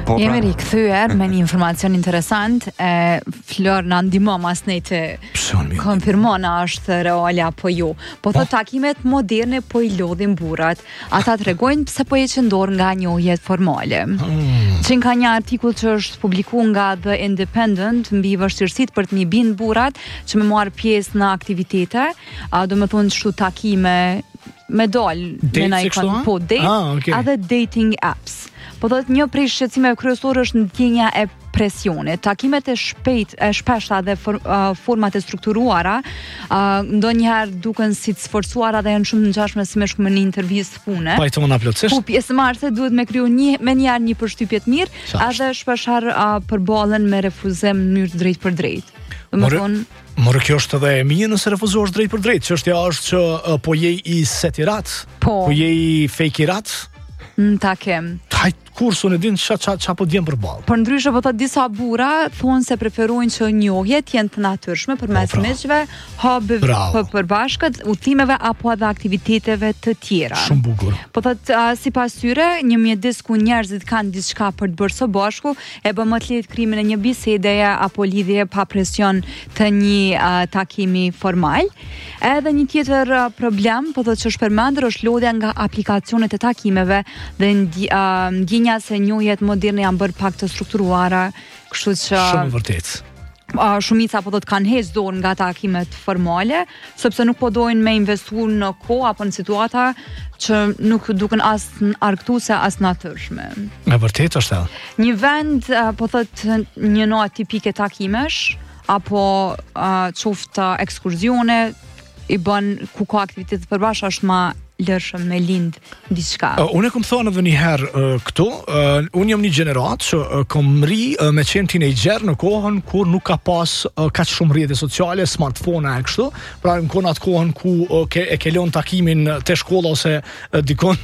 Jemi rikthyer me një informacion interesant. Flor na ndihmo mas nej të konfirmona është reale apo jo. Po thot takimet moderne po I lodhin burrat. Ata tregojnë pse po heqin dorë nga njohjet formale. Që ka një artikull që është publikuar nga The Independent mbi vështirësitë për të bind burrat që me marr pjesë në aktivitete, do të thonë kështu takime me dal, me na ikon po date, edhe dating apps. Po thot një prej shqetësimeve kryesore është ndjenja e presionit. Takimet e shpeshta dhe format e strukturuara ndonjëherë duken si të sforcuara dhe janë shumë të ngjashme si me shku me një intervistë pune. Pajtona plotësisht. Po pjesëmarrëse duhet me kriju një përshtypje të mirë, edhe shpeshherë përballen me refuzim në mënyrë drejt për drejt. Morë kjo është edhe e mirë nëse refuzohesh drejt për drejt. Çështja është që po je I setirat, po je I fejkirat. Ta kem. Kursun e din qa po djem përballë. Por ndryshe po thot disa burra thonë se preferojnë që njohjet jenë të natyrshme përmes mesazheve, hobbyve përbashkët, udhimeve apo edhe aktiviteteve të tjera. Shumë bukur. Po thot sipas tyre, një mjedis ku njerëzit kanë diçka për të bërë së bashku, e bën më të lehtë krijimin e një bisedeje apo lidhje pa presion të një takimi formal. Edhe një tjetër problem, po thot që është përmendur është lodhja nga aplikacionet e takimeve dhe ndjenja se njohjet moderne janë bërë pak të strukturuara, kështu që shumë vërtet. Shumica po do të kanë heqë dorë nga takimet formale, sepse nuk po dojnë me investu në kohë apo në situata që nuk duken as argëtuese as natyrshme. E vërtet është. Një vend po thot një notë tipike takimesh apo qoftë ekskursione I bën ku ka aktivitete të përbashkëta është më lërshëm me lind diçka. Unë kam thënë edhe një herë këtu, unë jam një gjenerat që kam rri me qenë teenager në kohën kur nuk ka pas kaq shumë rrjete sociale, smartphone e kështu, pra në kohën atë kohën ku e ke lënë takimin te shkolla ose dikon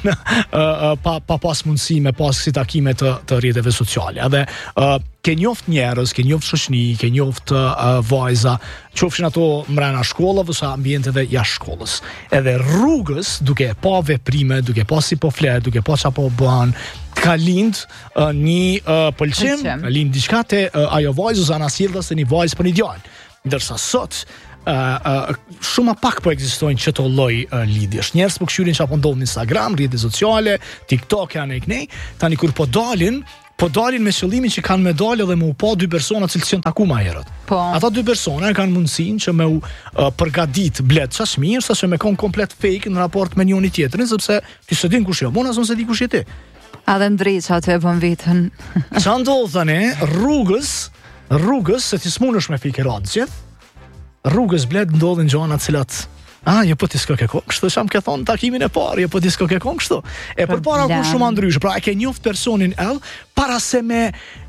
pa pas mundësi me pas si takime të rrjeteve sociale. Edhe ke njoft njerëz, ke njoft shoqni, ke njoft vajza, qofshin ato mbrana shkollave ose ambienteve jashtë shkollës. Edhe rrugës, duke pa veprime, duke pa si po flet, duke pa çapo bën, ka lind një pëlqim, ka lind diçka te ajo vajzë ose anasjellës se një vajzë për një djalë. Ndërsa sot shumë pak po ekzistojnë çeto lloj lidhjesh. Njerëz po këshyrin çapo ndodhin në Instagram, rrjete sociale, TikTok janë e kënej, tani kur po dalin me qëllimin që kanë me dalë dhe me u pa dy persona që janë taku më herët. Po. Ata dy persona kanë mundësinë që me u përgatit blet çast mirë, saqë me kon komplet fake në raport me njëri tjetrin, sepse ti s'e din kush je, unë as unë s'e di kush je ti. A dhe ndrejt që aty e bën vetën. Qa ndodh tani, rrugës se ti s'munësh me fikerat gjithë, rrugës blet ndodhin gjona cilat jo po ti s'ko ke kohë, kështu çam ke thonë takimin e parë, jo po ti s'ko ke kohë kështu. E përpara ku shumë ndryshe, pra e ke njoft personin para se me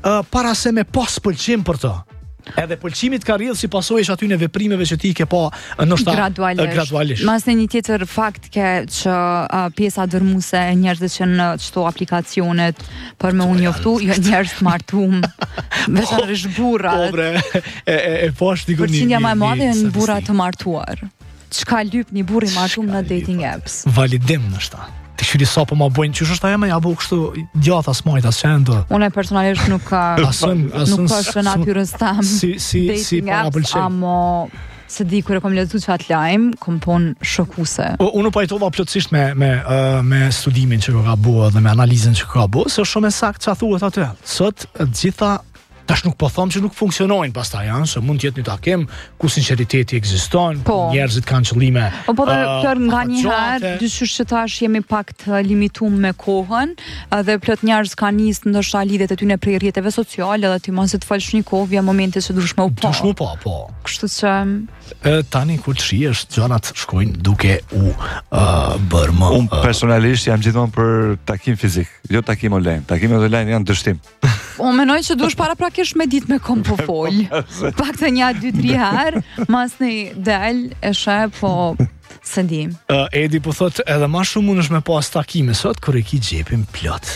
pas pëlqim për të. Edhe pëlqimit ka rrjedh si pasojë aty në veprimeve që ti ke pa ndoshta gradualisht. Mas një tjetër fakt që pjesa dërmuese e njerëzve që në çto aplikacionet për me u njoftu, jo njerëz të martuar, veçanërisht burrat. Po bre, e posh diku Përqindja më e madhe janë burra të martuar. Çka lyp një burr I martuar në dating apps? Validim ndoshta. Ti shiri sa po ma bojnë, qysh është ajo me ja bu kështu djatha smajta s'endo. Unë personalisht nuk është natyrës tam. Si para pëlqej. Amo se di kur e kam lexuar çat lajm, kom pun shokuese. Unë pajtova plotësisht me studimin që ka bëu dhe me analizën që ka bëu, se është shumë saktë çfarë thuhet aty. Sot gjitha tash nuk po them që nuk funksionojnë pastaj, se mund të jetë një takim ku sinqeriteti ekziston, njerëzit kanë qëllime. Po plot nganjëherë, dyshys që tash jemi pak të limituar me kohën, dhe plot njerëz kanë nisë ndoshta lidhjet e tyre prej rrjeteve sociale dhe ti mos e të falsh një kohë vjen momenti që duhesh më u pa. Po. Kështu që tani kur të shihesh gjanat shkojnë duke u bërë më. Unë personalisht jam gjithmonë për takim fizik, jo takim online. Takimet online janë dështim. Unë menoj që duhesh paraprakisht me ditë me kom po fol. Pak të 1-2-3 herë, mas një del e shë, po se di. Edi po thot edhe ma shumë mundesh me pas takime sot kur e ki xhepin plot.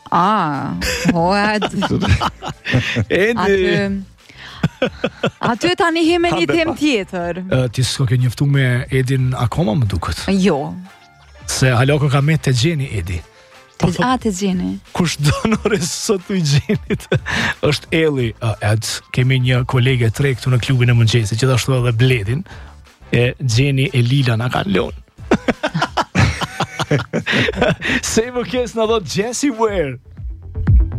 Edi. Aty tani hime një temë tjetër. Ti s'ko ke njoftu me Edin akoma më duket? Jo. Se haloko ka me të gjeni Edi. Të gjeni. Kush do në sot të i gjenit është Eli Ed. Kemi një kolege tre këtu në klubin e mëngjesit, gjithashtu edhe Bledin. E Gjeni e Lila na kanë lënë. Se më kes në do Jessie Ware.